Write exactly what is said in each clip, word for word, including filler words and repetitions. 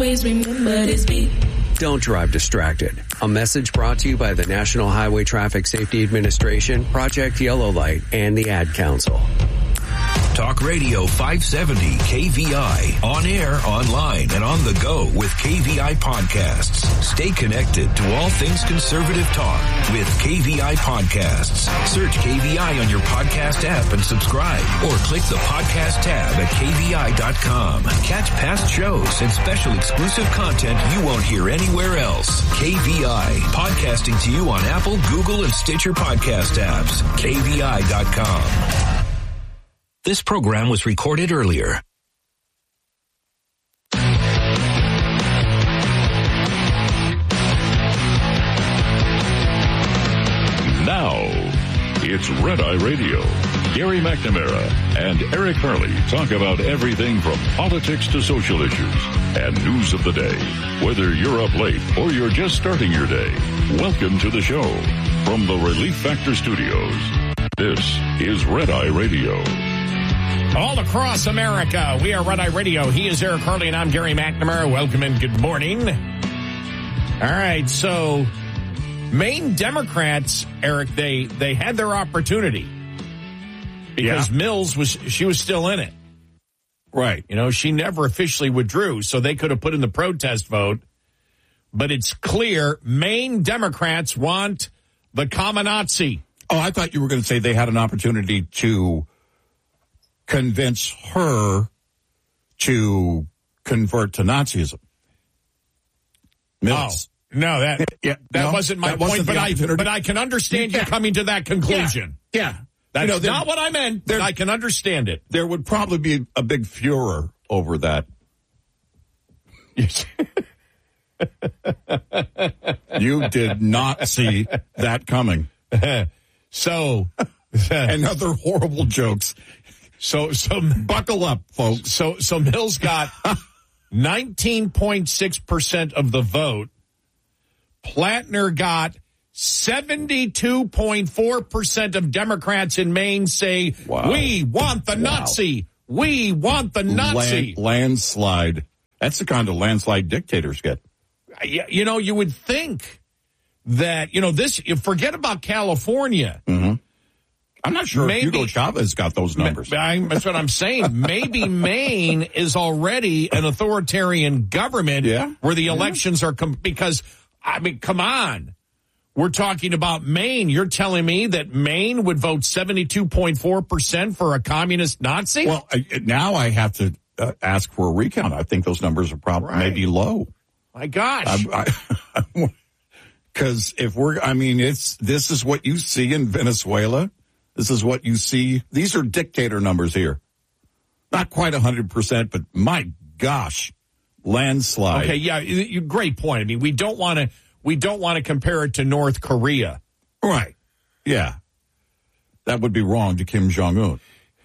always remember this beat. Don't drive distracted. A message brought to you by the National Highway Traffic Safety Administration, Project Yellow Light, and the Ad Council. Talk Radio five seventy K V I. On air, online, and on the go with K V I Podcasts. Stay connected to all things conservative talk with K V I Podcasts. Search K V I on your podcast app and subscribe. Or click the podcast tab at K V I dot com. Catch past shows and special exclusive content you won't hear anywhere else. K V I. Podcasting to you on Apple, Google, and Stitcher podcast apps. K V I dot com. This program was recorded earlier. Now, it's Red Eye Radio. Gary McNamara and Eric Hurley talk about everything from politics to social issues and news of the day. Whether you're up late or you're just starting your day, welcome to the show. From the Relief Factor Studios, this is Red Eye Radio. All across America, we are Red Eye Radio. He is Eric Harley, and I'm Gary McNamara. Welcome and good morning. All right, so Maine Democrats, Eric, they they had their opportunity because yeah. Mills was she was still in it, right? You know, she never officially withdrew, so they could have put in the protest vote. But it's clear Maine Democrats want the Kamenazi. Oh, I thought you were going to say they had an opportunity to convince her to convert to Nazism. Mills. Oh, no, that yeah, that no, wasn't my that point, wasn't but I but I can understand yeah. you coming to that conclusion. Yeah, yeah. That's you know, there, not what I meant, but I can understand it. There would probably be a big furor over that. You did not see that coming. So, and other horrible jokes. So, so buckle up, folks. So, so Mills got nineteen point six percent of the vote. Plattner got seventy-two point four percent of Democrats in Maine say, wow. we want the wow. Nazi. We want the Nazi. Land, landslide. That's the kind of landslide dictators get. You know, you would think that, you know, this, forget about California. Mm-hmm. I'm not sure maybe, if Hugo Chavez got those numbers. I, that's what I'm saying. Maybe Maine is already an authoritarian government yeah. where the elections yeah. are, com- because, I mean, come on. We're talking about Maine. You're telling me that Maine would vote seventy-two point four percent for a communist Nazi? Well, I, now I have to uh, ask for a recount. I think those numbers are probably right. maybe low. My gosh. Because if we're, I mean, it's, this is what you see in Venezuela. This is what you see. These are dictator numbers here. Not quite one hundred percent, but my gosh, landslide. Okay, yeah, you, great point. I mean, we don't want to we don't want to compare it to North Korea. Right. Yeah. That would be wrong to Kim Jong-un.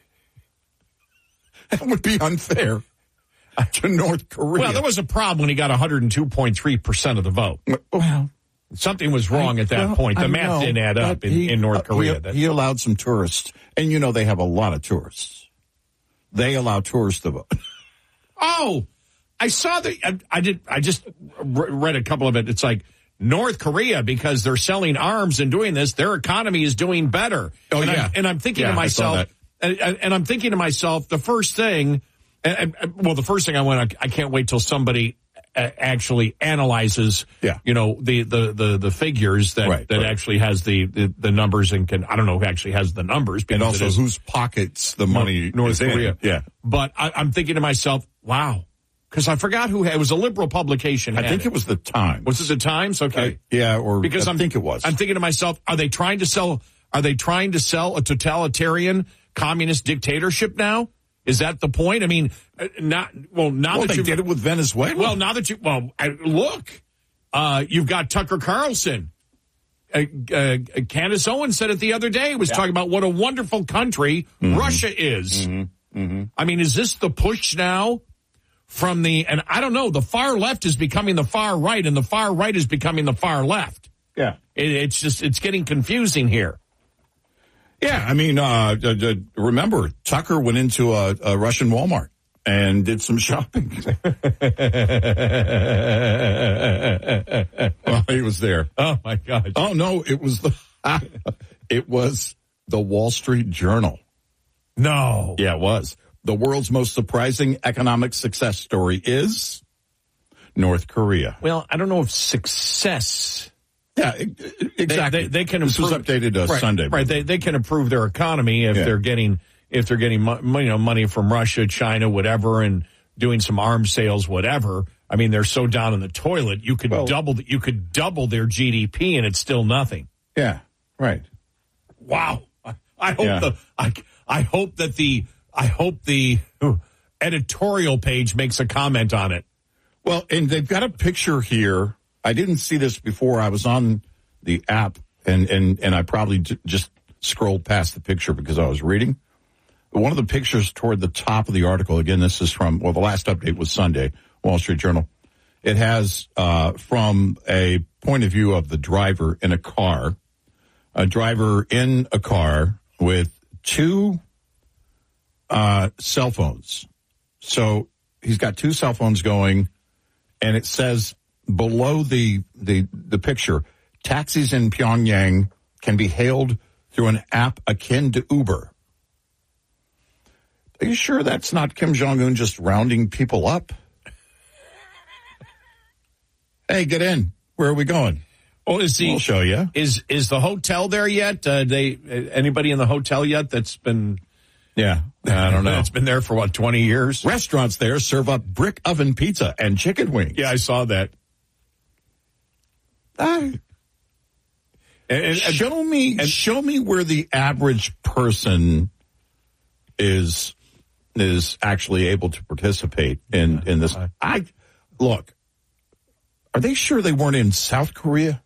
That would be unfair to North Korea. Well, there was a problem when he got one hundred two point three percent of the vote. Well, something was wrong I, at that well, point. The I math know, didn't add up in, he, in North Korea. He, he allowed some tourists. And, you know, they have a lot of tourists. They allow tourists to vote. Oh, I saw the, I, I did, I just read a couple of it. It's like North Korea, because they're selling arms and doing this, their economy is doing better. Oh, and yeah. I'm, and I'm thinking yeah, to myself, and, and I'm thinking to myself, the first thing, and, and, well, the first thing I went, I, I can't wait till somebody actually analyzes, yeah. you know, the, the, the, the figures that, right, that right. actually has the, the, the numbers and can, I don't know who actually has the numbers. And also whose pockets the money North is Korea. In. Yeah. But I, I'm thinking to myself, wow. Because I forgot who had, it was a liberal publication. I think it. it was the Times. Was it the Times? Okay. Uh, yeah, or because I I'm, think it was. I'm thinking to myself, are they trying to sell, are they trying to sell a totalitarian communist dictatorship now? Is that the point? I mean, not, well, now well, that you did it with Venezuela. Well, now that you, well, I, look, uh, you've got Tucker Carlson. Uh, uh, Candace Owens said it the other day, was yeah. talking about what a wonderful country mm-hmm. Russia is. Mm-hmm. Mm-hmm. I mean, is this the push now from the, and I don't know, the far left is becoming the far right and the far right is becoming the far left. Yeah. It, it's just, it's getting confusing here. Yeah, I mean, uh, uh, remember, Tucker went into a, a Russian Walmart and did some shopping. Well, he was there. Oh, my God. Oh, no, it was the it was the Wall Street Journal. No. Yeah, it was. The world's most surprising economic success story is North Korea. Well, I don't know if success... Yeah, exactly. They, they, they can this improve, was updated uh, right, Sunday. Right, they, they can improve their economy if yeah. they're getting if they're getting mo- you know money from Russia, China, whatever, and doing some arms sales, whatever. I mean, they're so down in the toilet. You could well, double you could double their G D P, and it's still nothing. Yeah, right. Wow. I, I hope yeah. the I I hope that the I hope the editorial page makes a comment on it. Well, and they've got a picture here. I didn't see this before. I was on the app, and, and, and I probably j- just scrolled past the picture because I was reading. But one of the pictures toward the top of the article, again, this is from, well, the last update was Sunday, Wall Street Journal. It has, uh, from a point of view of the driver in a car, a driver in a car with two uh, cell phones. So he's got two cell phones going, and it says below the, the, the picture, taxis in Pyongyang can be hailed through an app akin to Uber. Are you sure that's not Kim Jong-un just rounding people up? Hey, get in. Where are we going? Oh, is the we'll show you. Is is the hotel there yet? Uh, they anybody in the hotel yet that's been? Yeah, I don't know. It's been there for what, twenty years? Restaurants there serve up brick oven pizza and chicken wings. Yeah, I saw that. I, and, and, show me, and, show me where the average person is is actually able to participate in in this. I look. Are they sure they weren't in South Korea?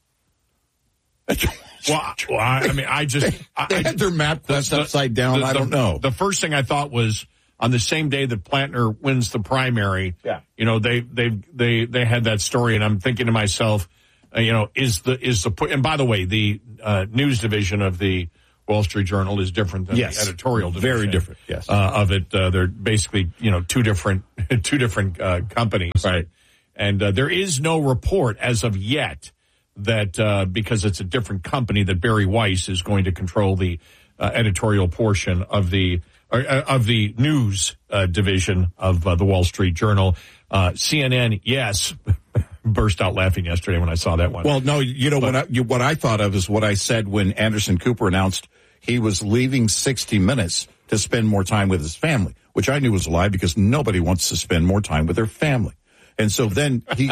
Well, well I, I mean, I just... They, I, they had their map quest the, upside down. The, I don't the, know. The first thing I thought was, on the same day that Plantner wins the primary, yeah. you know, they they they they had that story, and I'm thinking to myself, uh, you know, is the... is the And by the way, the uh, news division of the Wall Street Journal is different than yes. the editorial division. Very different, yes. Uh, of it. Uh, they're basically, you know, two different, two different uh, companies. Right. And uh, there is no report as of yet that uh, because it's a different company that Barry Weiss is going to control the uh, editorial portion of the uh, of the news uh, division of uh, the Wall Street Journal. Uh, C N N, yes, burst out laughing yesterday when I saw that one. Well, no, you know but, what I, you, what I thought of is what I said when Anderson Cooper announced he was leaving sixty minutes to spend more time with his family, which I knew was a lie because nobody wants to spend more time with their family. And so then he,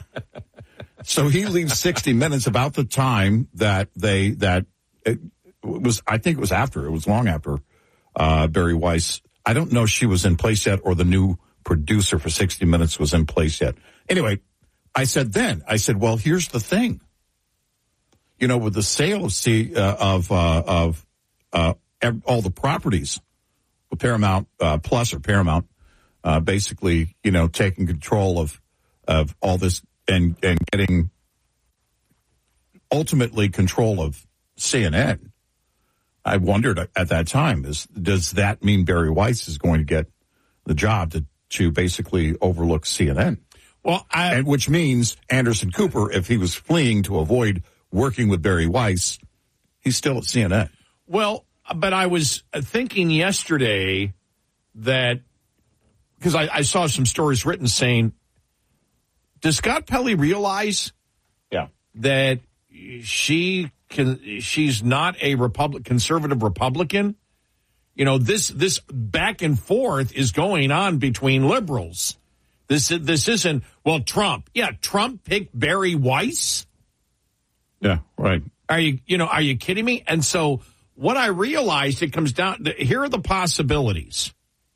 so he leaves sixty minutes about the time that they, that it was, I think it was after, it was long after, uh, Barry Weiss. I don't know if she was in place yet or the new producer for sixty minutes was in place yet. Anyway, I said then, I said, well, here's the thing. You know, with the sale of, C, uh, of, uh, of, uh, all the properties with Paramount, uh, Plus or Paramount, Uh, basically, you know, taking control of, of all this and, and getting ultimately control of C N N. I wondered at that time, is, does that mean Barry Weiss is going to get the job to, to basically overlook C N N? Well, I, and which means Anderson Cooper, if he was fleeing to avoid working with Barry Weiss, he's still at C N N. Well, but I was thinking yesterday that, because I, I saw some stories written saying, does Scott Pelley realize yeah. that she can, she's not a Republic, conservative Republican? You know, this this back and forth is going on between liberals. This this isn't, well, Trump. Yeah, Trump picked Barry Weiss. Yeah, right. Are you, you know, are you kidding me? And so what I realized, it comes down, here are the possibilities.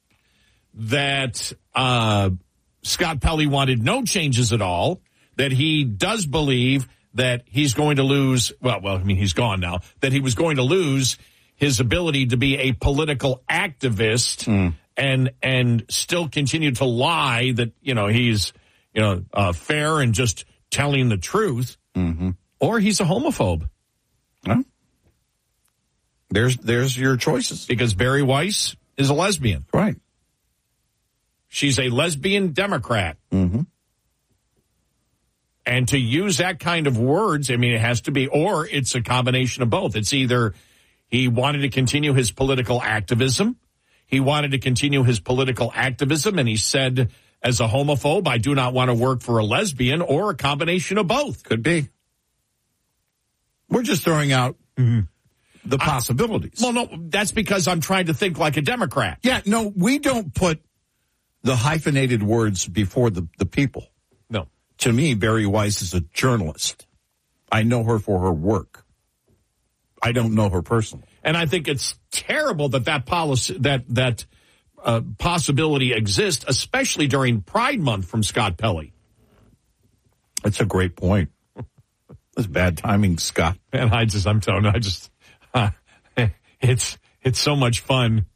That uh, Scott Pelley wanted no changes at all, that he does believe that he's going to lose, well, well, I mean, he's gone now, that he was going to lose his ability to be a political activist mm. and and still continue to lie that, you know, he's, you know, uh, fair and just telling the truth, mm-hmm. or he's a homophobe. Well, there's, there's your choices. Because Barry Weiss is a lesbian. Right. She's a lesbian Democrat. Mm-hmm. And to use that kind of words, I mean, it has to be, or it's a combination of both. It's either he wanted to continue his political activism. He wanted to continue his political activism, and he said, as a homophobe, I do not want to work for a lesbian, or a combination of both. Could be. We're just throwing out mm-hmm. the possibilities. I, well, no, that's because I'm trying to think like a Democrat. Yeah, no, we don't put the hyphenated words before the, the people. No. To me, Bari Weiss is a journalist. I know her for her work. I don't know her personally. And I think it's terrible that that policy, that, that uh, possibility exists, especially during Pride Month from Scott Pelley. That's a great point. That's bad timing, Scott. And I just, I'm telling you, I just, uh, it's, it's so much fun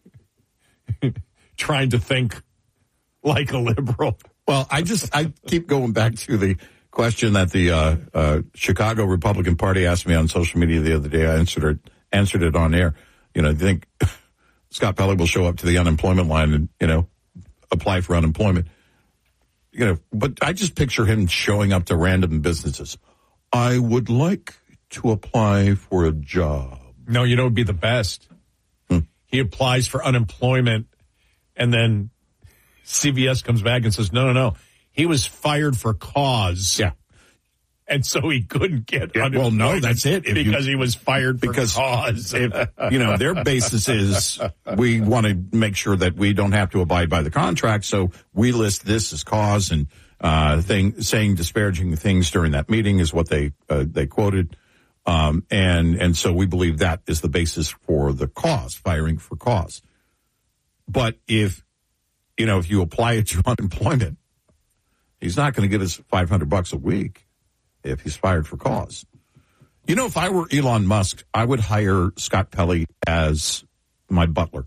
trying to think like a liberal. Well, I just, I keep going back to the question that the uh, uh, Chicago Republican Party asked me on social media the other day. I answered it, answered it on air. You know, do you think Scott Pelley will show up to the unemployment line and, you know, apply for unemployment? You know, but I just picture him showing up to random businesses. I would like to apply for a job. No, you know, it would be the best. Hmm. He applies for unemployment, and then C B S comes back and says, no, no, no. He was fired for cause. Yeah. And so he couldn't get yeah, unemployment. Well, no, that's it. If because you, he was fired for because cause. If, you know, their basis is we want to make sure that we don't have to abide by the contract, so we list this as cause, and uh, thing, saying disparaging things during that meeting is what they uh, they quoted. Um, and, and so we believe that is the basis for the cause, firing for cause. But if, you know, if you apply it to unemployment, he's not going to get his five hundred bucks a week if he's fired for cause. You know, if I were Elon Musk, I would hire Scott Pelley as my butler.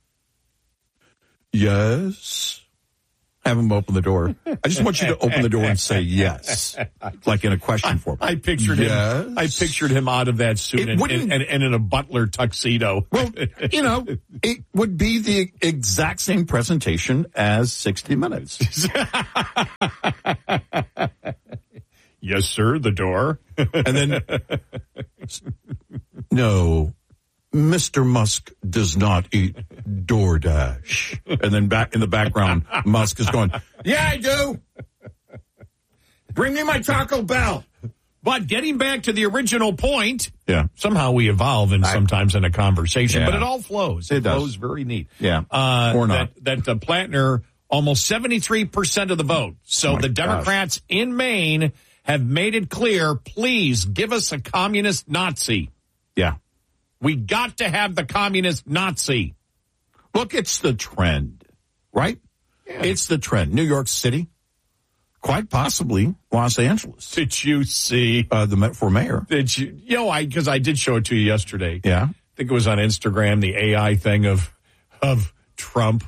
Yes. Have him open the door. I just want you to open the door and say yes, like in a question form. I, I pictured yes. him. I pictured him out of that suit and, and, and, and in a butler tuxedo. Well, you know, it would be the exact same presentation as sixty minutes. Yes, sir. The door. And then, no, Mister Musk does not eat DoorDash. And then back in the background, Musk is going, yeah, I do. Bring me my Taco Bell. But getting back to the original point, yeah, somehow we evolve and sometimes in a conversation, yeah. but it all flows. It, it flows does. very neat. Yeah, uh, or not. That, that uh, Plattner, almost seventy-three percent of the vote. So oh the Democrats gosh. in Maine have made it clear, please give us a communist Nazi. Yeah. We got to have the communist Nazi. Look, it's the trend, right? Yeah. It's the trend. New York City, quite possibly Los Angeles. Did you see? Uh, the for mayor. Did you? You know, I, because I did show it to you yesterday. Yeah. I think it was on Instagram, the A I thing of, of Trump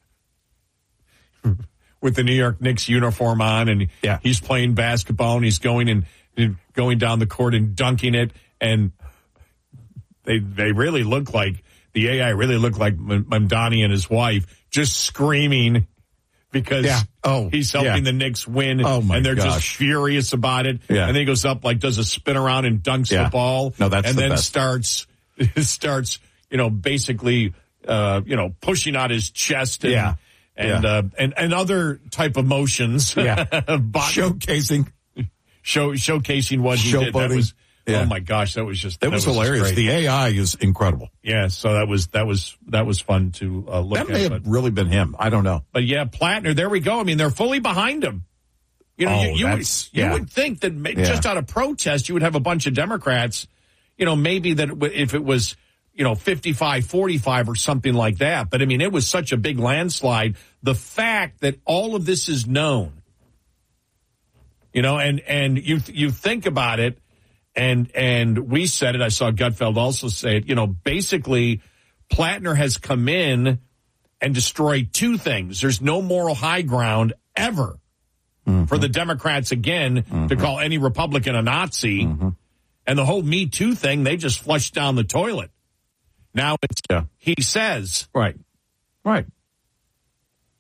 with the New York Knicks uniform on, and yeah. he's playing basketball, and he's going and, and going down the court and dunking it, and they they really look like, the A I really look like Mamdani and his wife just screaming because yeah. oh, he's helping yeah. the Knicks win, oh my and they're gosh. just furious about it. Yeah. And then he goes up, like, does a spin around and dunks yeah. the ball. No, that's and the then best. starts starts you know basically uh, you know pushing out his chest and yeah. and yeah. Uh, and and other type of motions. Yeah, Body, showcasing, show showcasing what he did. That was, yeah. oh my gosh, that was just that, that was, was hilarious. The A I is incredible. Yeah, so that was that was that was fun to uh, look that at. may But, have really been him. I don't know. but yeah, Plattner, there we go. I mean, they're fully behind him. You know, oh, you, you, that's, would, you yeah. would think that ma- yeah. just out of protest, you would have a bunch of Democrats, you know, maybe that w- if it was, you know, fifty-five forty-five or something like that. But I mean, it was such a big landslide. The fact that all of this is known, you know, and, and you, you think about it, and, and we said it, I saw Gutfeld also say it, you know, basically Plattner has come in and destroyed two things. There's no moral high ground ever mm-hmm. for the Democrats again mm-hmm. to call any Republican a Nazi. Mm-hmm. And the whole Me Too thing, they just flushed down the toilet. Now it's, yeah. he says. Right. Right.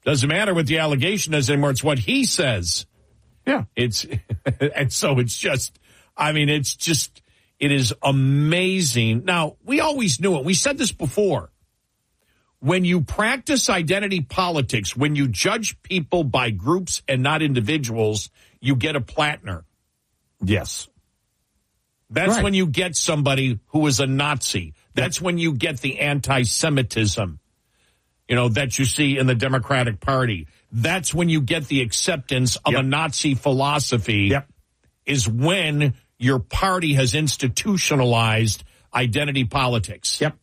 Doesn't matter what the allegation is anymore. It's what he says. Yeah. It's, and so it's just, I mean, it's just, it is amazing. Now, we always knew it. We said this before. When you practice identity politics, when you judge people by groups and not individuals, you get a Plattner. Yes. That's right. when you get somebody who is a Nazi. That's when you get the anti-Semitism, you know, that you see in the Democratic Party. That's when you get the acceptance of yep. a Nazi philosophy, yep. is when your party has institutionalized identity politics. Yep.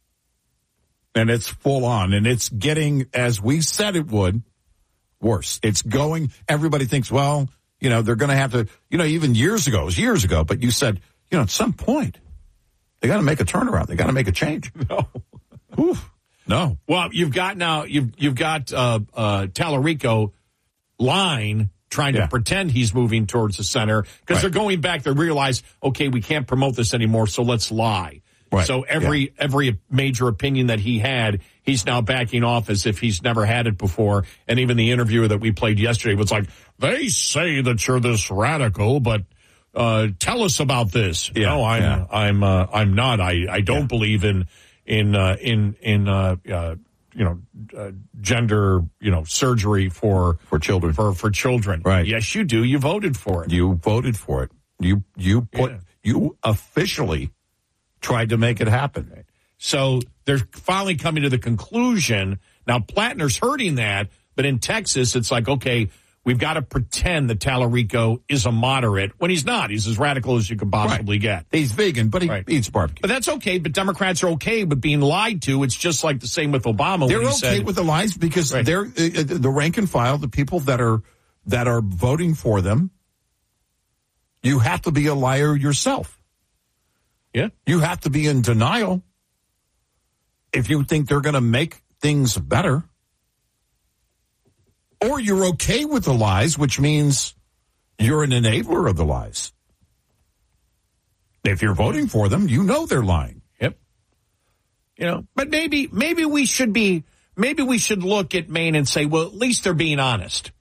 And it's full on, and it's getting, as we said it would, worse. It's going, everybody thinks, well, you know, they're going to have to, you know, even years ago, it was years ago, but you said, you know, at some point, they got to make a turnaround. They got to make a change. No. Oof. No. Well, you've got now, you've, you've got uh, uh, Tallarico line trying yeah. to pretend he's moving towards the center because right. they're going back. They realize, okay, we can't promote this anymore, so let's lie. Right. So every yeah. every major opinion that he had, he's now backing off as if he's never had it before. And even the interviewer that we played yesterday was like, they say that you're this radical, but uh, tell us about this. Yeah. No, I'm yeah. I'm uh, I'm not. I, I don't yeah. believe in in uh, in in uh, uh, you know uh, gender you know surgery for for children for for children. Right. Yes, you do. You voted for it. You voted for it. You you put yeah. you officially tried to make it happen. So they're finally coming to the conclusion. Now, Plattner's hurting that, but in Texas, it's like, okay, we've got to pretend that Tallarico is a moderate when he's not. He's as radical as you could possibly right. get. He's vegan, but he right. eats barbecue. But that's okay. But Democrats are okay with being lied to. It's just like the same with Obama. They're when he okay said, with the lies because right. they're uh, the rank and file, the people that are that are voting for them. You have to be a liar yourself. Yeah. You have to be in denial if you think they're going to make things better. Or you're okay with the lies, which means you're an enabler of the lies. If you're voting for them, you know they're lying. Yep. You know, but maybe maybe we should be maybe we should look at Maine and say, well, at least they're being honest.